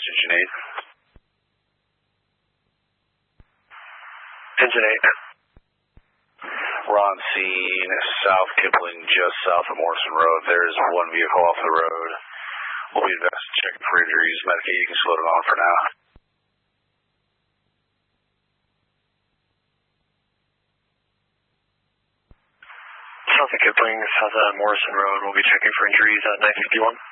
Engine 8. Engine 8. We're on scene, South Kipling, just south of Morrison Road. There's one vehicle off the road. We'll be checking for injuries. Medicaid, you can slow it on for now. South of Kipling, south of Morrison Road. We'll be checking for injuries at 951.